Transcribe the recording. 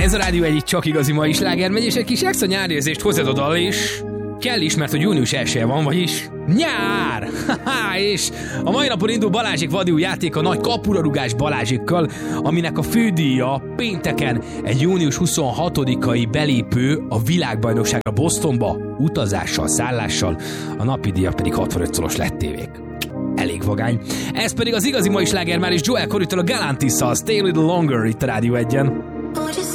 Ez a Rádió egy csak igazi mai sláger megy, és egy kis extra nyárérzést hozzád oda is. Kell is, mert hogy június 1-e van, vagyis nyár! És a mai napon indul Balázsék vadiú játék a nagy kapurarugás Balázsékkal, aminek a fődíja pénteken egy június 26-ai belépő a világbajnokságra Bostonba, utazással, szállással, a napi díja pedig 65 szoros LED tévék. Elég vagány. Ez pedig az igazi mai sláger már is Joel Corrytól a Galantis-szal, Stay a Little Longer itt a Rádió 1-en.